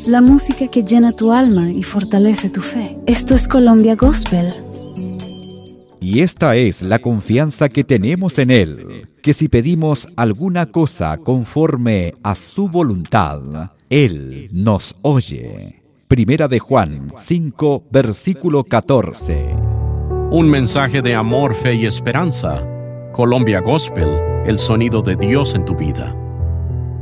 la música que llena tu alma y fortalece tu fe. Esto es Colombia Gospel. Y esta es la confianza que tenemos en Él, que si pedimos alguna cosa conforme a su voluntad, Él nos oye. Primera de Juan 5, versículo 14. Un mensaje de amor, fe y esperanza. Colombia Gospel, el sonido de Dios en tu vida.